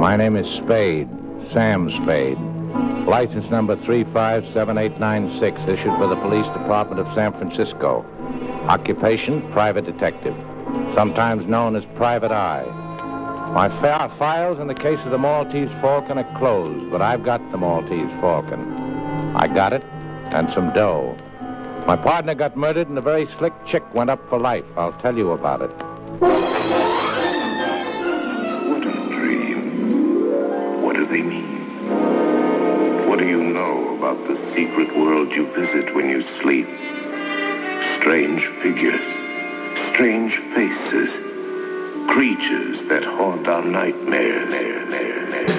My name is Spade, Sam Spade. License number 357896, issued by the Police Department of San Francisco. Occupation, private detective, sometimes known as Private Eye. My files in the case of the Maltese Falcon are closed, but I've got the Maltese Falcon. I got it, and some dough. My partner got murdered, and a very slick chick went up for life. I'll tell you about it. What a dream. What do they mean? What do you know about the secret world you visit when you sleep? Strange figures, strange faces, creatures that haunt our nightmares.